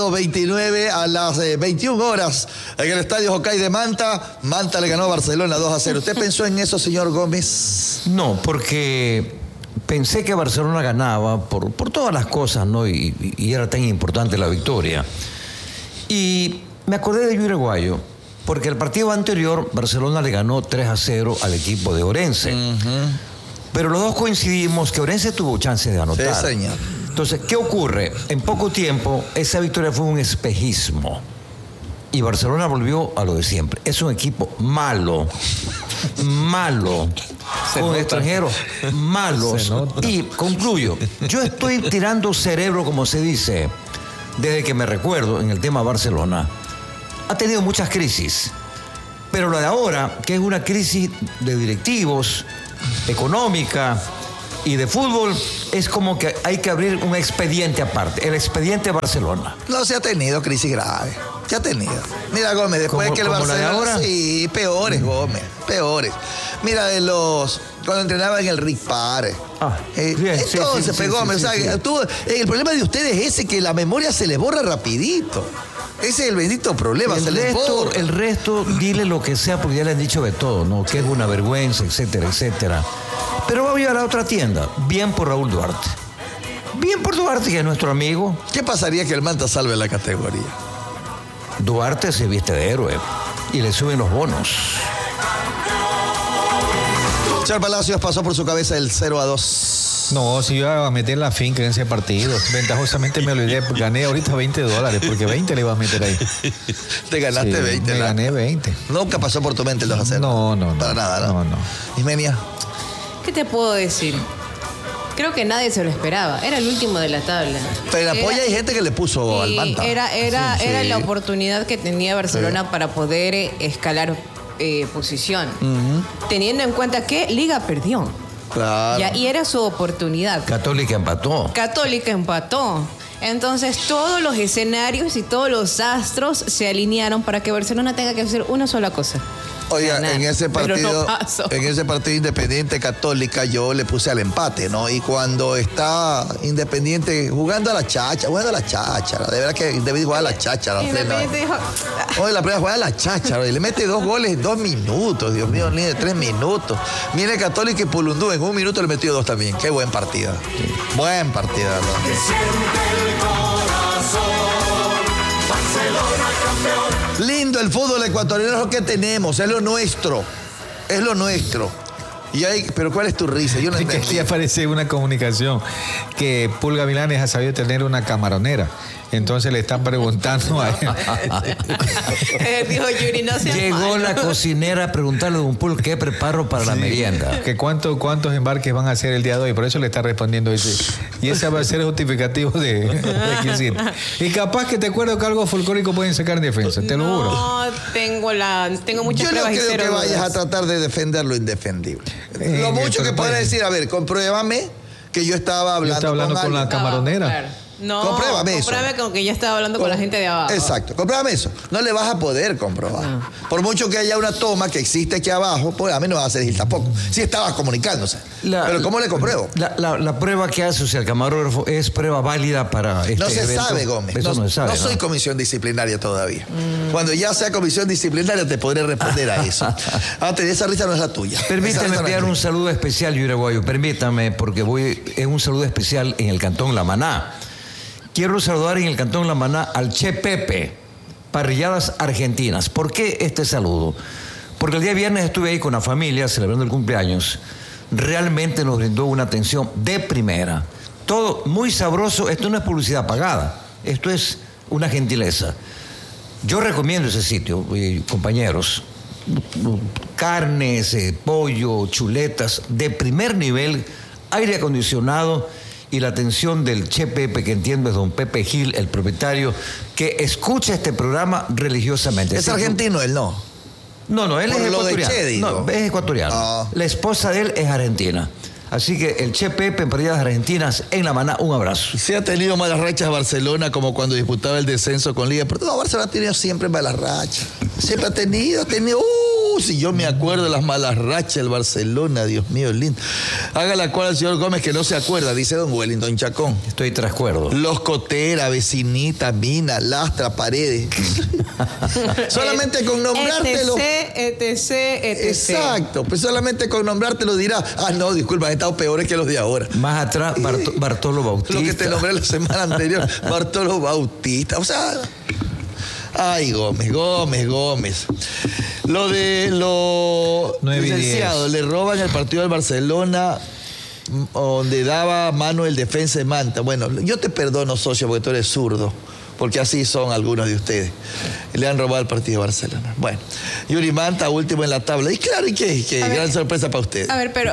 29 a las 21 horas en el Estadio Jocay de Manta. Manta le ganó a Barcelona 2-0. ¿Usted pensó en eso, señor Gómez? No, porque pensé que Barcelona ganaba por todas las cosas, ¿no? Y era tan importante la victoria. Y me acordé de Uruguayo, porque el partido anterior Barcelona le ganó 3-0 al equipo de Orense. Pero los dos coincidimos que Orense tuvo chance de anotar. Sí, señor. Entonces, ¿qué ocurre? En poco tiempo, esa victoria fue un espejismo. Y Barcelona volvió a lo de siempre. Es un equipo malo. Con extranjeros malos. Y concluyo. Yo estoy tirando cerebro, como se dice, desde que me recuerdo en el tema Barcelona. Ha tenido muchas crisis. Pero la de ahora, que es una crisis de directivos, económica y de fútbol, es como que hay que abrir un expediente aparte, el expediente Barcelona. No se ha tenido crisis grave, se ha tenido. Mira, Gómez, después de que el Barcelona... ¿La de ahora? Sí, peores, Gómez, peores. Mira, cuando entrenaba en el Rick Pare. Entonces, Gómez, el problema de ustedes es ese, que la memoria se les borra rapidito. Ese es el bendito problema. El resto, dile lo que sea, porque ya le han dicho de todo, ¿no? Que es una vergüenza, etcétera, etcétera. Pero voy a la otra tienda. Bien por Raúl Duarte. Bien por Duarte, que es nuestro amigo. ¿Qué pasaría que el Manta salve la categoría? Duarte se viste de héroe y le suben los bonos. Señor Palacios, pasó por su cabeza el 0-2. No, si yo iba a meter la finca en ese partido. Ventajosamente me olvidé, gané ahorita $20, porque 20 le iba a meter ahí. Te ganaste 20. Me gané 20. Nunca pasó por tu mente el 2-0. No. Para nada, ¿no? No. Ismenia. ¿Qué te puedo decir? Creo que nadie se lo esperaba. Era el último de la tabla. Pero apoya, hay gente que le puso al Manta. Era la oportunidad que tenía Barcelona para poder escalar posición. Teniendo en cuenta que Liga perdió. Claro. Y era su oportunidad. Católica empató. Entonces todos los escenarios y todos los astros se alinearon para que Barcelona tenga que hacer una sola cosa. Oiga, ganar. en ese partido Independiente Católica yo le puse al empate, ¿no? Y cuando está Independiente jugando a la cháchara, de verdad que debe jugar a la cháchara. Independiente dijo... Oye, la primera juega a la cháchara y le mete 2 goles en 2 minutos, Dios mío, ni de 3 minutos. Viene Católica y Pulundú en 1 minuto le metió 2 también. Qué buen partido. Buen partido, ¿verdad? Lindo el fútbol ecuatoriano, es lo que tenemos, es lo nuestro. Pero ¿cuál es tu risa? Yo no entendí. Que aparece una comunicación que Pulga Milanes ha sabido tener una camaronera. Entonces le están preguntando a él. Dijo Yuri, no seas Llegó malo. la cocinera a preguntarle a un Pulga qué preparo para la merienda. Que cuántos embarques van a hacer el día de hoy. Por eso le está respondiendo ese. Y ese va a ser el justificativo de quién sí. Y capaz que te acuerdo que algo folclórico pueden sacar en defensa, te lo juro. No, tengo muchas Yo no pruebas y creo cero que vayas dudas. a tratar de defender lo indefendible. Lo mucho que podrás decir, a ver, compruébame que yo estaba hablando con la camaronera. Claro. No, Compruébame eso. con que ya estaba hablando con la gente de abajo. Exacto, compruébame eso. No le vas a poder comprobar. No. Por mucho que haya una toma que existe aquí abajo, pues a mí no me va a servir tampoco. Sí estaba comunicándose. Pero ¿cómo le compruebo? La prueba que hace, o sea, el camarógrafo, es prueba válida para este No se evento. sabe, Gómez. Eso no se sabe. No soy comisión disciplinaria todavía. Cuando ya sea comisión disciplinaria te podré responder a eso. Esa risa no es la tuya. Permítame enviar un saludo especial, Uruguayo. Permítame, porque es un saludo especial en el Cantón La Maná. Quiero saludar en el Cantón La Maná al Che Pepe, Parrilladas Argentinas. ¿Por qué este saludo? Porque el día viernes estuve ahí con la familia celebrando el cumpleaños. Realmente nos brindó una atención de primera. Todo muy sabroso. Esto no es publicidad pagada. Esto es una gentileza. Yo recomiendo ese sitio, compañeros. Carnes, pollo, chuletas, de primer nivel, aire acondicionado y la atención del Che Pepe, que entiendo es don Pepe Gil, el propietario, que escucha este programa religiosamente. ¿Es argentino él, no? No, él es ecuatoriano. Che, digo. No, es ecuatoriano. Ah. La esposa de él es argentina. Así que el Che Pepe en Parrilladas Argentinas en La Maná, un abrazo. Sí ha tenido malas rachas Barcelona, como cuando disputaba el descenso con Liga, pero no, Barcelona ha tenido siempre malas rachas. Siempre ha tenido Si yo me acuerdo de las malas rachas del Barcelona, Dios mío, lindo. Haga la cual al señor Gómez que no se acuerda, dice don Wellington Chacón. Estoy tras cuerdo. Los Cotera, Vecinita, Mina, Lastra, Paredes. Solamente con nombrártelo. etc. Exacto, pues solamente con nombrártelo dirá, no, disculpa, han estado peores que los de ahora. Más atrás, Bartolo Bautista. Lo que te nombré la semana anterior, Bartolo Bautista. O sea, ay, Gómez. Lo de los licenciados, le roban el partido del Barcelona donde daba mano el defensa de Manta. Bueno, yo te perdono, socio, porque tú eres zurdo. Porque así son algunos de ustedes. Le han robado el partido de Barcelona. Bueno, Yuri Manta, último en la tabla. Y claro, ¿y qué? Gran sorpresa para ustedes.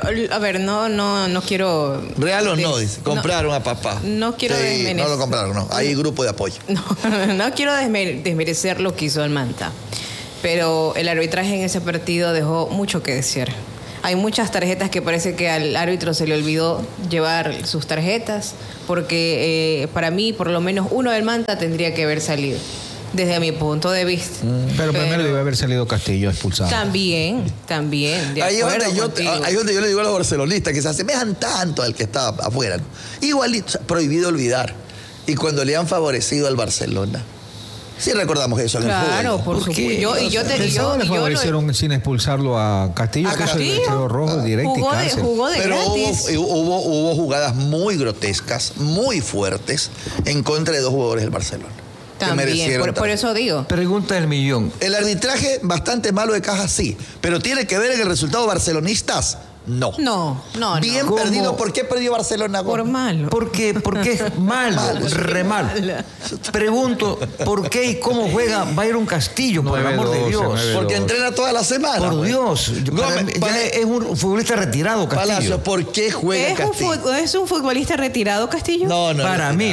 No quiero... ¿Real o no? Dice. Compraron a papá. No quiero desmerecer. No lo compraron, no. Hay grupo de apoyo. No quiero desmerecer lo que hizo el Manta. Pero el arbitraje en ese partido dejó mucho que desear. Hay muchas tarjetas que parece que al árbitro se le olvidó llevar sus tarjetas, porque para mí, por lo menos uno del Manta tendría que haber salido, desde mi punto de vista. Pero primero debe haber salido Castillo expulsado. También. Ahí es donde yo le digo a los barcelonistas que se asemejan tanto al que está afuera, ¿no? Igualito, prohibido olvidar. Y cuando le han favorecido al Barcelona. Sí recordamos eso en el fútbol. Claro, por supuesto. Le favorecieron sin expulsarlo a Castillo, que Castillo? es el rojo directo y cárcel. Jugó de Pero gratis. hubo jugadas muy grotescas, muy fuertes, en contra de dos jugadores del Barcelona. También, por eso digo. Pregunta del millón. El arbitraje bastante malo de Caja, sí, pero tiene que ver en el resultado barcelonistas. No. Bien ¿Cómo? perdido. ¿Por qué perdió Barcelona? Por malo. Porque es malo, re malo. Pregunto, ¿por qué y cómo juega Byron Castillo, por el amor de Dios? Porque entrena toda la semana. Por Dios. Ya es un futbolista retirado, Castillo. Palacio, ¿por qué juega Castillo? ¿Es un futbolista retirado, Castillo? No. Para mí.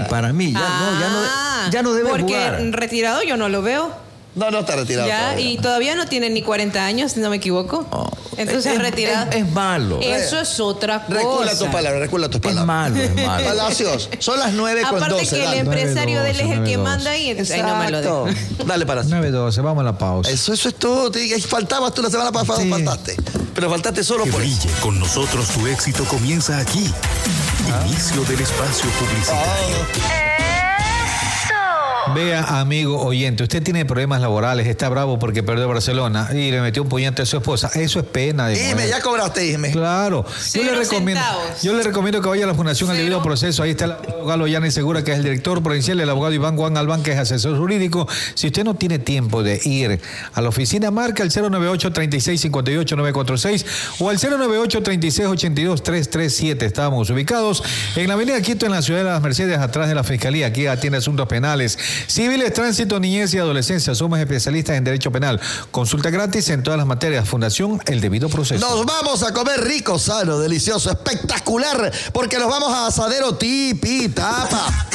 Ya no debe jugar. Porque retirado yo no lo veo. No está retirado. Ya, todavía. y todavía no tiene ni 40 años, si no me equivoco. Entonces retirado. Es malo. Eso es otra cosa. Recula tus palabras. Es malo. Palacios, son las 9:12. Aparte que el empresario de él es el que 9:12. manda y entonces ahí no me lo dejo. Dale, Palacio. 9:12, vamos a la pausa. Eso es todo. Faltabas tú la semana pasada, faltaste. Pero faltaste solo Que por eso. brille con nosotros, tu éxito comienza aquí. Inicio del espacio publicitario. Vea, amigo oyente, usted tiene problemas laborales, está bravo porque perdió Barcelona y le metió un puñete a su esposa. Eso es pena de Dime, mujer. ya cobraste, dime. Claro. Yo le recomiendo que vaya a la Fundación al debido proceso. Ahí está el abogado Galo Yanes Segura, que es el director provincial, el abogado Iván Juan Albán, que es asesor jurídico. Si usted no tiene tiempo de ir a la oficina, marca el 098-3658-946 o al 098-3682-337. Estamos ubicados en la avenida Quito, en la ciudad de Las Mercedes, atrás de la Fiscalía. Aquí atiende asuntos penales, civiles, tránsito, niñez y adolescencia. Somos especialistas en derecho penal. Consulta gratis en todas las materias. Fundación El Debido Proceso. Nos vamos a comer rico, sano, delicioso, espectacular, porque nos vamos a Asadero Tipitapa.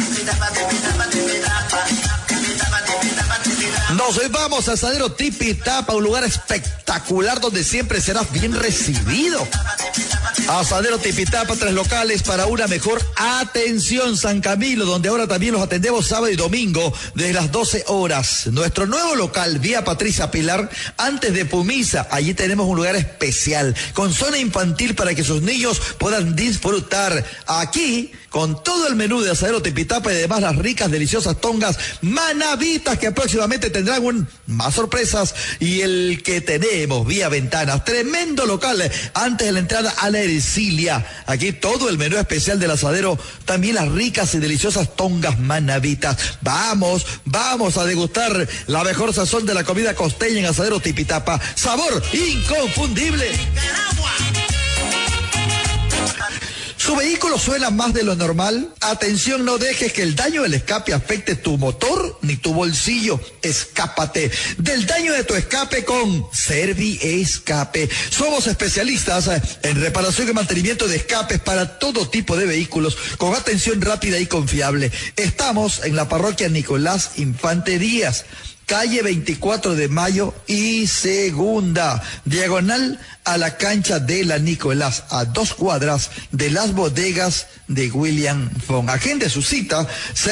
Nos vamos a Asadero Tipitapa, un lugar espectacular donde siempre serás bien recibido. Asadero Tipitapa, 3 locales para una mejor atención. San Camilo, donde ahora también los atendemos sábado y domingo desde las 12 horas. Nuestro nuevo local, vía Patricia Pilar, antes de Pumisa. Allí tenemos un lugar especial con zona infantil para que sus niños puedan disfrutar. Aquí, con todo el menú de Asadero Tipitapa y además las ricas, deliciosas tongas manavitas que próximamente tendrán más sorpresas. Y el que tenemos vía ventanas, tremendo local antes de la entrada a la Ercilia. Aquí todo el menú especial del asadero, también las ricas y deliciosas tongas manavitas. Vamos a degustar la mejor sazón de la comida costeña en Asadero Tipitapa. Sabor inconfundible. ¿Su vehículo suena más de lo normal? Atención, no dejes que el daño del escape afecte tu motor ni tu bolsillo. Escápate del daño de tu escape con Serviescape. Somos especialistas en reparación y mantenimiento de escapes para todo tipo de vehículos con atención rápida y confiable. Estamos en la parroquia Nicolás Infante Díaz. calle 24 de Mayo y Segunda, diagonal a la cancha de la Nicolás, a 2 cuadras de las bodegas de William Fong. Agende su cita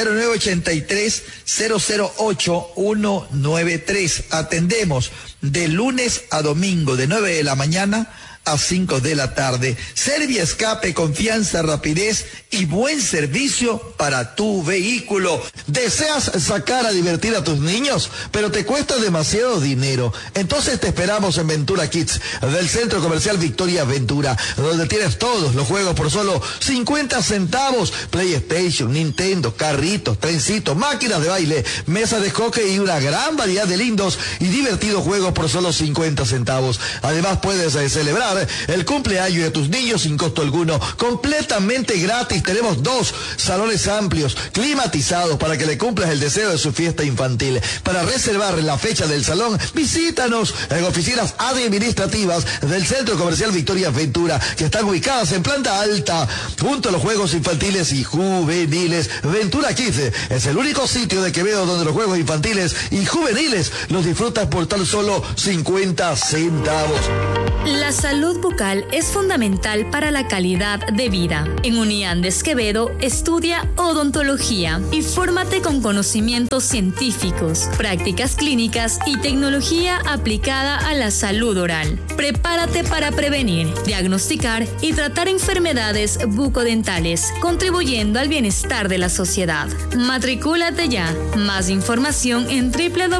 0983-008-193. Atendemos de lunes a domingo de 9 de la mañana a 5 de la tarde. Serviescape, confianza, rapidez y buen servicio para tu vehículo. ¿Deseas sacar a divertir a tus niños, pero te cuesta demasiado dinero? Entonces te esperamos en Ventura Kids, del Centro Comercial Victoria Ventura, donde tienes todos los juegos por solo 50 centavos. PlayStation, Nintendo, carritos, trencitos, máquinas de baile, mesas de hockey y una gran variedad de lindos y divertidos juegos por solo 50 centavos. Además puedes celebrar el cumpleaños de tus niños sin costo alguno, completamente gratis. Tenemos 2 salones amplios, climatizados, para que le cumplas el deseo de su fiesta infantil. Para reservar la fecha del salón, visítanos en oficinas administrativas del Centro Comercial Victoria Ventura, que están ubicadas en planta alta, junto a los juegos infantiles y juveniles. Ventura Kids es el único sitio de Quevedo donde los juegos infantiles y juveniles los disfrutas por tan solo 50 centavos. La salud bucal es fundamental para la calidad de vida. En Uniandes Quevedo estudia odontología y fórmate con conocimientos científicos, prácticas clínicas y tecnología aplicada a la salud oral. Prepárate para prevenir, diagnosticar y tratar enfermedades bucodentales, contribuyendo al bienestar de la sociedad. Matricúlate ya. Más información en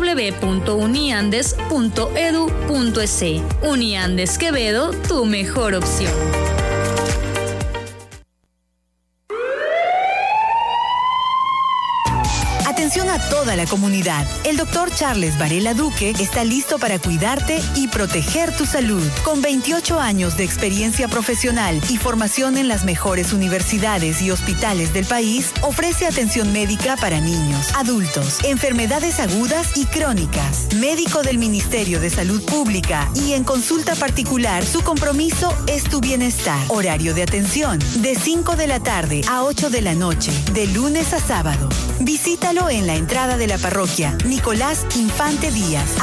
www.uniandes.edu.es. Uniandes Quevedo, tu mejor opción. Atención a toda la comunidad. El doctor Charles Varela Duque está listo para cuidarte y proteger tu salud. Con 28 años de experiencia profesional y formación en las mejores universidades y hospitales del país, ofrece atención médica para niños, adultos, enfermedades agudas y crónicas. Médico del Ministerio de Salud Pública y en consulta particular, su compromiso es tu bienestar. Horario de atención de 5 de la tarde a 8 de la noche, de lunes a sábado. Visítalo en la entrada de la parroquia Nicolás Infante Díaz.